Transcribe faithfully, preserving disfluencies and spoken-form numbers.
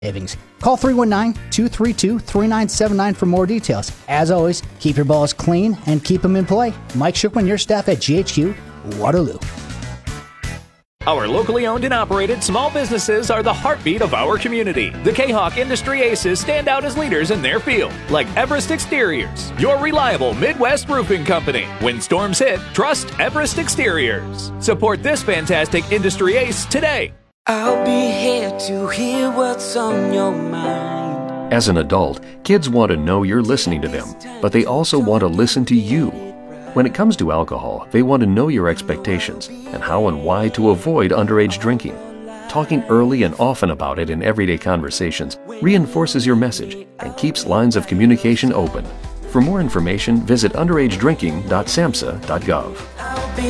savings. Call three one nine, two three two, three nine seven nine for more details. As always, keep your balls clean and keep them in play. Mike Shookman, your staff at G H Q, Waterloo. Our locally owned and operated small businesses are the heartbeat of our community. The K-Hawk Industry Aces stand out as leaders in their field, like Everest Exteriors, your reliable Midwest roofing company. When storms hit, trust Everest Exteriors. Support this fantastic industry ace today. I'll be here to hear what's on your mind. As an adult, kids want to know you're listening to them, but they also want to listen to you. When it comes to alcohol, they want to know your expectations and how and why to avoid underage drinking. Talking early and often about it in everyday conversations reinforces your message and keeps lines of communication open. For more information, visit underage drinking dot samhsa dot gov.